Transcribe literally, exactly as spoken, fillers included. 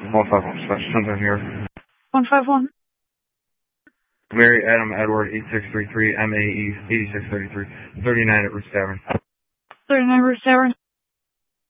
one five one, slash something here. one five one. Mary Adam Edward eight six three three M A E eighty-six thirty-three thirty-nine at Route seven. thirty-nine Route seven.